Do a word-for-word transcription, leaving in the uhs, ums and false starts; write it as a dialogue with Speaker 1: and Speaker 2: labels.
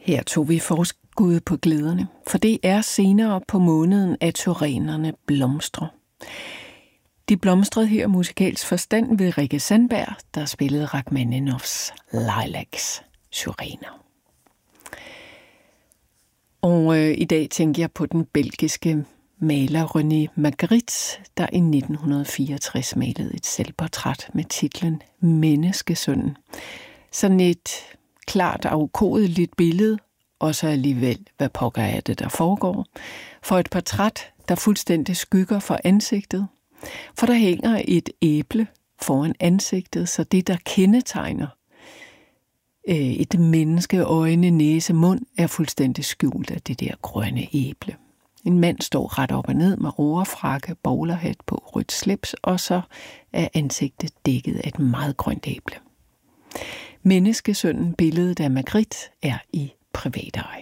Speaker 1: Her tog vi forskud på glæderne, for det er senere på måneden, at syrenerne blomstrer. De blomstrede her musikalsk forstand ved Rikke Sandberg, der spillede Rachmaninoffs Lilacs syrener. Og øh, i dag tænker jeg på den belgiske maler René Magritte, der i nitten fireogtres malede et selvportræt med titlen Menneskesønnen. Sådan et klart afkodeligt billede, og så alligevel, hvad pokker er det, der foregår. For et portræt, der fuldstændig skygger for ansigtet. For der hænger et æble foran ansigtet, så det, der kendetegner øh, et menneske, øjne, næse, mund, er fuldstændig skjult af det der grønne æble. En mand står ret op og ned med roerfrakke, bowlerhat på, rødt slips, og så er ansigtet dækket af et meget grønt æble. Menneskesønnen, billedet af Magritte, er i privat eje.